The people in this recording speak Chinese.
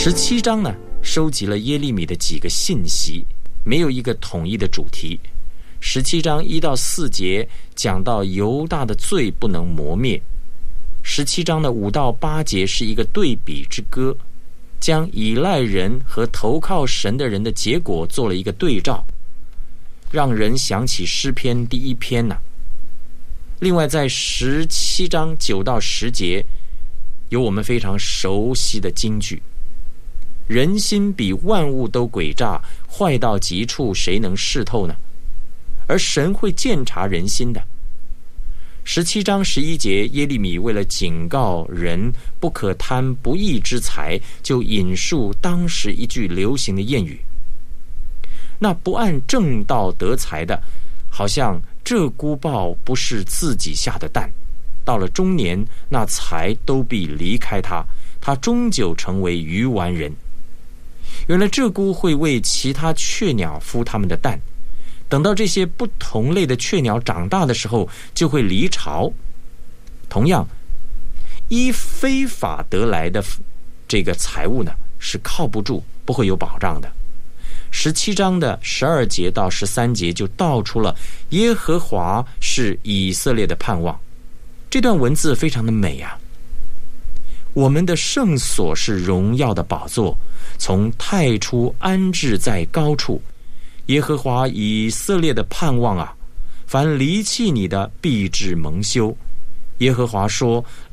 17章呢，收集了耶利米的几个信息，没有一个统一的主题。17章1到4节讲到犹大的罪不能磨灭。17章的5到8节是一个对比之歌，将依赖人和投靠神的人的结果做了一个对照，让人想起诗篇第1篇呢。另外在17章9到10节有我们非常熟悉的金句：人心比万物都诡诈，坏到极处，谁能识透呢？而神会鉴察人心的。17章11节，耶利米为了警告人不可贪不义之财，就引述当时一句流行的谚语：那不按正道得财的，好像鹧鸪豹不是自己下的蛋，到了中年，那财都必离开他，他终究成为愚顽人。原来鹧鸪会为其他雀鸟孵它们的蛋，等到这些不同类的雀鸟长大的时候，就会离巢。同样，依非法得来的这个财物呢，是靠不住，不会有保障的。17章的12节到13节就道出了耶和华是以色列的盼望。这段文字非常的美啊！我们的圣所是荣耀的宝座，从太初安置在高处。耶和华以色列的盼望啊，凡离弃你的必致蒙羞。耶和华说：